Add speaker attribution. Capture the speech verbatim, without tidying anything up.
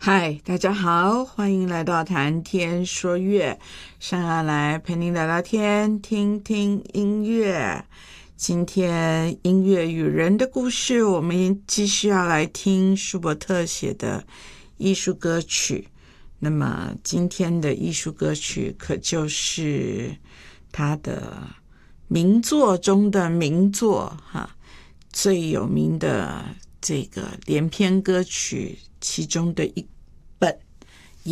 Speaker 1: 嗨，大家好，欢迎来到谈天说乐，上要来陪您聊聊天，听听音乐。今天音乐与人的故事，我们继续要来听舒伯特写的艺术歌曲。那么今天的艺术歌曲可就是他的名作中的名作哈，最有名的这个连篇歌曲其中的一本，